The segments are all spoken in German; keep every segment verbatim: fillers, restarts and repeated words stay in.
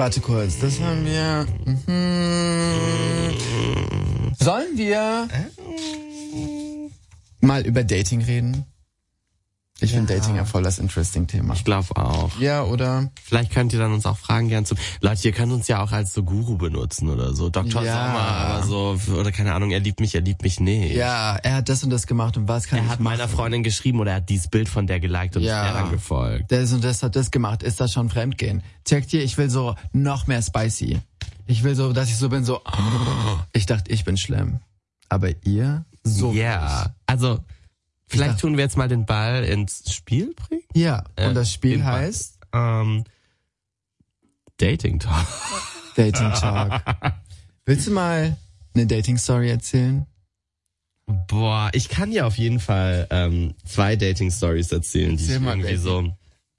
warte kurz. Das haben wir. Mhm. Sollen wir mal über Dating reden? Ich ja. finde Dating ja voll das interesting Thema. Ich glaube auch. Ja, oder? Vielleicht könnt ihr dann uns auch Fragen gern zu... Leute, ihr könnt uns ja auch als so Guru benutzen oder so. Doktor Ja. Sommer, aber so... Oder keine Ahnung, er liebt mich, er liebt mich nicht. Ja, er hat das und das gemacht und was kann er ich hat machen? meiner Freundin geschrieben oder er hat dieses Bild von der geliked und Ja. ist der dann gefolgt. Das und das hat das gemacht. Ist das schon Fremdgehen? Checkt ihr, ich will so noch mehr spicy. Ich will so, dass ich so bin, so... Ich dachte, ich bin schlimm. Aber ihr? So. Ja, yeah. Also... Vielleicht tun wir jetzt mal den Ball ins Spiel bringen? Ja, und äh, das Spiel heißt? Ähm, Dating Talk. Dating Talk. Willst du mal eine Dating Story erzählen? Boah, ich kann ja auf jeden Fall ähm, zwei Dating Stories erzählen, die Erzähl ich mal irgendwie Dating. so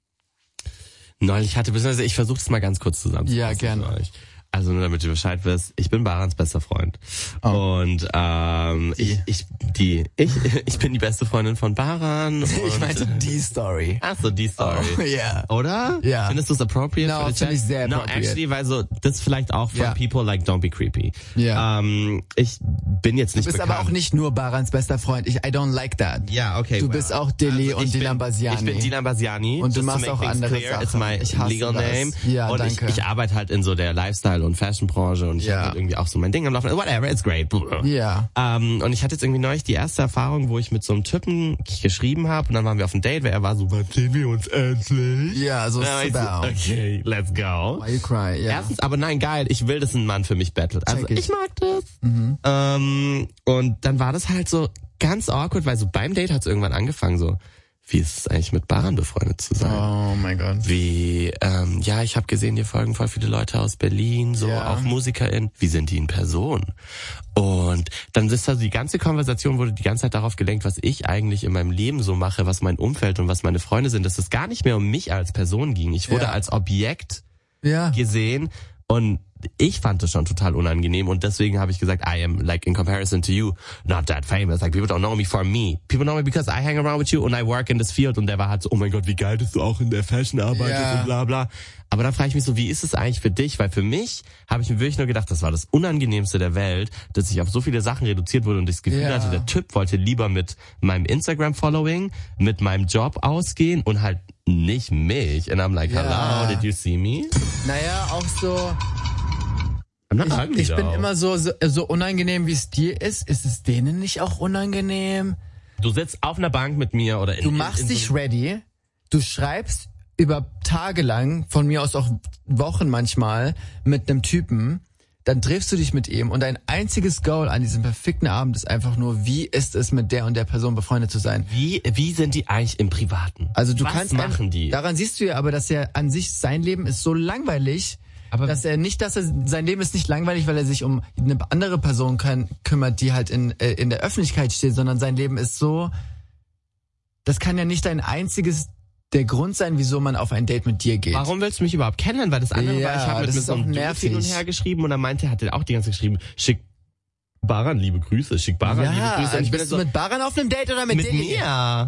neulich hatte. Beziehungsweise ich versuche es mal ganz kurz zusammenzufassen. Ja, gerne. Für euch. Also nur damit ihr Bescheid wisst, ich bin Barans bester Freund. Oh. Und ähm, Die. ich, ich, die, ich, ich bin die beste Freundin von Baran. Und Ich meinte die Story. Ach so, die Story. Oh, yeah. Oder? Ja. Findest du es appropriate? No, for the finde ich chat? sehr No, appropriate. actually, weil so, das vielleicht auch for Ja. people like don't be creepy. Ja. Ähm, ich bin jetzt nicht Du bist bekannt. aber auch nicht nur Barans bester Freund. Ich, I don't like that. Ja, okay. Du well. bist auch Deli Also und ich Dilan bin- Basiani. Ich bin Dilan Basiani. Und du just to machst make auch things andere clear. Sachen. It's my Ich hasse legal das. name. Ja, und danke. Ich, ich arbeite halt in so der Lifestyle- und Fashion-Branche und ich Ja. habe halt irgendwie auch so mein Ding am Laufen. Whatever, it's great. Ja. Ähm, und ich hatte jetzt irgendwie neulich die erste Erfahrung, wo ich mit so einem Typen geschrieben habe und dann waren wir auf einem Date, weil er war so, wann sehen wir uns endlich? Ja, so Und dann war ich so, about. okay, let's go. Why you cry? Ja. Erstens, aber nein, geil, ich will, dass ein Mann für mich battelt. Also Check it. ich mag das. Mhm. Ähm, und dann war das halt so ganz awkward, weil so beim Date hat es irgendwann angefangen so, wie ist es eigentlich mit Baran befreundet zu sein? Oh mein Gott. Wie, ähm, ja, ich habe gesehen, dir folgen voll viele Leute aus Berlin, so Ja. auch MusikerInnen. Wie sind die in Person? Und dann ist also die ganze Konversation wurde die ganze Zeit darauf gelenkt, was ich eigentlich in meinem Leben so mache, was mein Umfeld und was meine Freunde sind, dass es gar nicht mehr um mich als Person ging. Ich wurde Ja. als Objekt Ja. gesehen und ich fand das schon total unangenehm und deswegen habe ich gesagt, I am like in comparison to you not that famous. Like people don't know me for me. People know me because I hang around with you and I work in this field. Und der war halt so, oh mein Gott, wie geil, dass du auch in der Fashion arbeitest Ja. und bla bla. Aber dann frage ich mich so, wie ist es eigentlich für dich? Weil für mich habe ich mir wirklich nur gedacht, das war das Unangenehmste der Welt, dass ich auf so viele Sachen reduziert wurde und ich das Gefühl Ja. hatte, der Typ wollte lieber mit meinem Instagram-Following, mit meinem Job ausgehen und halt nicht mich. And I'm like, Ja. hello, did you see me? Naja, auch so... I'm not ugly, Ich bin though. immer so, so, so unangenehm, wie es dir ist. Ist es denen nicht auch unangenehm? Du sitzt auf einer Bank mit mir oder in, Du machst in, in dich so ready, du schreibst über Tage lang, von mir aus auch Wochen manchmal, mit einem Typen, dann triffst du dich mit ihm und dein einziges Goal an diesem perfekten Abend ist einfach nur, wie ist es mit der und der Person befreundet zu sein? Wie, wie sind die eigentlich im Privaten? Also du Was kannst machen ein- die? Daran siehst du ja aber, dass er an sich, sein Leben ist so langweilig, Aber- dass er nicht, dass er, sein Leben ist nicht langweilig, weil er sich um eine andere Person kann, kümmert, die halt in, äh, in der Öffentlichkeit steht, sondern sein Leben ist so, das kann ja nicht dein einziges, der Grund sein, wieso man auf ein Date mit dir geht. Warum willst du mich überhaupt kennenlernen? Weil das andere Ja, war, ich habe mit, das mit ist so einem auch Dude nervig. hin und her geschrieben und er meinte, er hatte auch die ganze Zeit geschrieben, schick Baran liebe Grüße, schick Baran liebe Ja, Grüße. Und ich bin bist dann du so, mit Baran auf einem Date oder mit, mit dir? mir?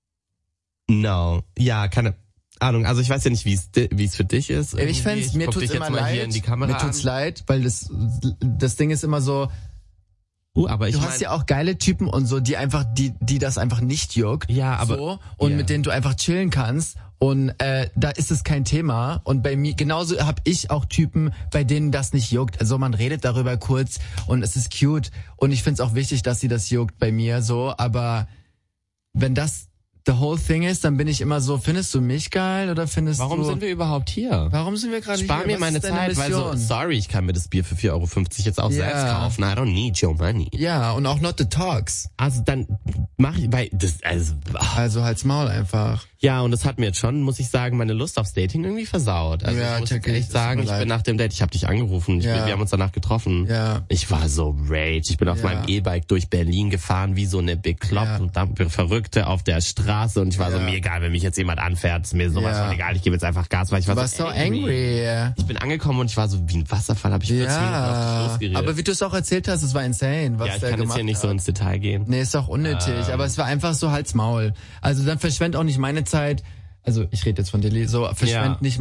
No. Ja, keine Ahnung. Also ich weiß ja nicht, wie es di- wie es für dich ist. Ich irgendwie. fänd's, mir guck tut's dich immer jetzt mal hier leid, in die Kamera mir tut's an. leid, weil das, das Ding ist immer so, Uh, aber ich du mein, hast ja auch geile Typen und so, die einfach, die, die das einfach nicht juckt. Ja, aber- so, und ja. mit denen du einfach chillen kannst. Und äh, da ist es kein Thema. Und bei mir, genauso habe ich auch Typen, bei denen das nicht juckt. Also man redet darüber kurz und es ist cute. Und ich find's auch wichtig, dass sie das juckt bei mir so. Aber wenn das the whole thing ist, dann bin ich immer so, findest du mich geil oder findest warum du... sind wir überhaupt hier? Warum sind wir gerade hier? Spar mir Was meine ist deine Zeit, weil so, Mission? sorry, ich kann mir das Bier für vier Euro fünfzig jetzt auch Ja. selbst kaufen. I don't need your money. Ja, und auch not the talks. Also dann mach ich, weil das, also, ach. Also halt's Maul einfach. Ja, und das hat mir jetzt schon, muss ich sagen, meine Lust aufs Dating irgendwie versaut. Also Ja, ich muss check jetzt ich, echt es sagen, tut ich mir bin leid. nach dem Date, ich habe dich angerufen, ich Ja. bin, wir haben uns danach getroffen. Ja. Ich war so rage. Ich bin auf Ja. meinem E-Bike durch Berlin gefahren, wie so eine bekloppte ja. Verrückte auf der Straße und ich war Ja. so, mir egal, wenn mich jetzt jemand anfährt, ist mir sowas Ja. von egal, ich gebe jetzt einfach Gas, weil ich war Du warst so so angry. angry. Ich bin angekommen und ich war so wie ein Wasserfall, habe ich vierzig Minuten auf den Ja, Schoß geredet. aber wie du es auch erzählt hast, es war insane, was ja, ich der kann jetzt gemacht hier nicht hat. so ins Detail gehen. Nee, ist doch unnötig, Ähm. aber es war einfach so Halt's Maul. Also dann verschwend auch nicht meine Zeit, also ich rede jetzt von Delhi, so verschwend Ja. nicht